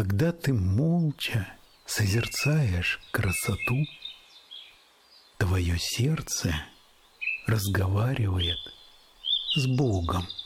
Когда ты молча созерцаешь красоту, твое сердце разговаривает с Богом.